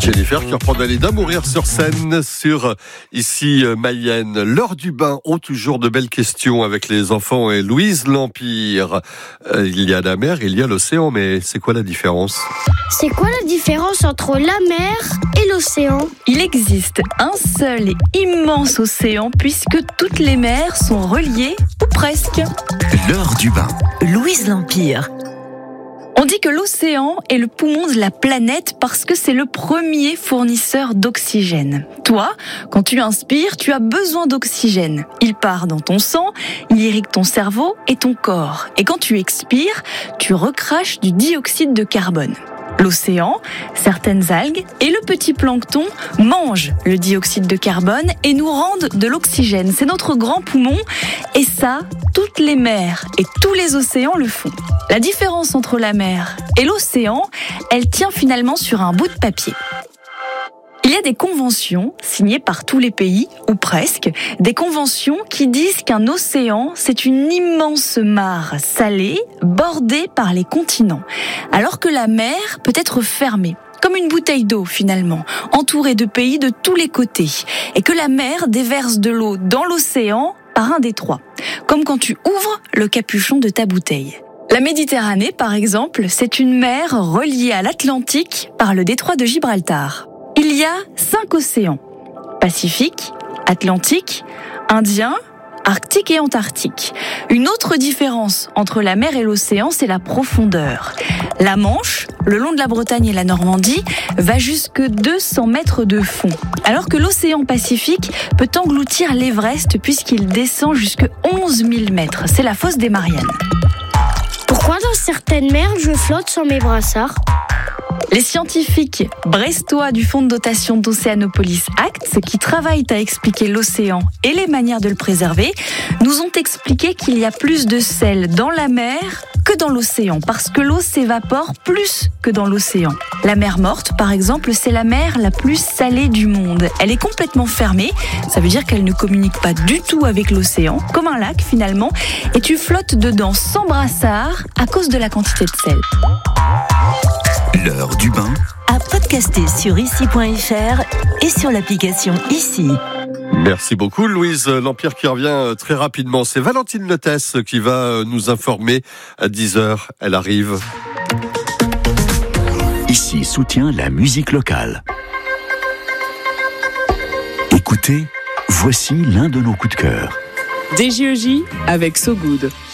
Jennifer qui reprend Dalida, Mourir sur scène sur ici Mayenne. L'heure du bain, toujours de belles questions avec les enfants et Louise L'Empire. Il y a la mer, il y a l'océan, mais c'est quoi la différence? C'est quoi la différence entre la mer et l'océan? Il existe un seul et immense océan puisque toutes les mers sont reliées, ou presque. L'heure du bain. Louise L'Empire. On dit que l'océan est le poumon de la planète parce que c'est le premier fournisseur d'oxygène. Toi, quand tu inspires, tu as besoin d'oxygène. Il part dans ton sang, il irrigue ton cerveau et ton corps. Et quand tu expires, tu recraches du dioxyde de carbone. L'océan, certaines algues et le petit plancton mangent le dioxyde de carbone et nous rendent de l'oxygène. C'est notre grand poumon et ça, toutes les mers et tous les océans le font. La différence entre la mer et l'océan, elle tient finalement sur un bout de papier. Il y a des conventions signées par tous les pays, ou presque, des conventions qui disent qu'un océan, c'est une immense mare salée, bordée par les continents, alors que la mer peut être fermée, comme une bouteille d'eau finalement, entourée de pays de tous les côtés, et que la mer déverse de l'eau dans l'océan par un détroit, comme quand tu ouvres le capuchon de ta bouteille. La Méditerranée, par exemple, c'est une mer reliée à l'Atlantique par le détroit de Gibraltar. Il y a 5 océans, Pacifique, Atlantique, Indien, Arctique et Antarctique. Une autre différence entre la mer et l'océan, c'est la profondeur. La Manche, le long de la Bretagne et la Normandie, va jusque 200 mètres de fond, alors que l'océan Pacifique peut engloutir l'Everest puisqu'il descend jusque 11 000 mètres. C'est la fosse des Mariannes. Pourquoi dans certaines mers je flotte sans mes brassards? Les scientifiques brestois du fonds de dotation d'Océanopolis Acts, qui travaillent à expliquer l'océan et les manières de le préserver, nous ont expliqué qu'il y a plus de sel dans la mer que dans l'océan, parce que l'eau s'évapore plus que dans l'océan. La mer Morte, par exemple, c'est la mer la plus salée du monde. Elle est complètement fermée, ça veut dire qu'elle ne communique pas du tout avec l'océan, comme un lac finalement, et tu flottes dedans sans brassard à cause de la quantité de sel. L'heure du bain. À podcaster sur ici.fr et sur l'application Ici. Merci beaucoup Louise L'Empire qui revient très rapidement. C'est Valentine Letès qui va nous informer à 10h. Elle arrive. Ici soutient la musique locale. Écoutez, voici l'un de nos coups de cœur. DJEJ avec So Good.